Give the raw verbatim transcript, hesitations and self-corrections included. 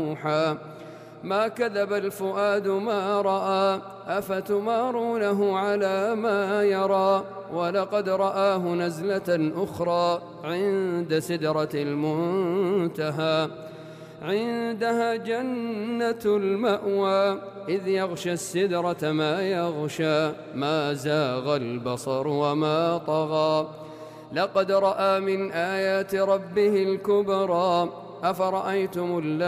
أوحى ما كذب الفؤاد ما رأى أفتمارونه على ما يرى ولقد رآه نزلة أخرى عند سدرة المنتهى عندها جنة المأوى إذ يغشى السدرة ما يغشى ما زاغ البصر وما طغى لقد رأى من آيات ربه الكبرى أفرأيتم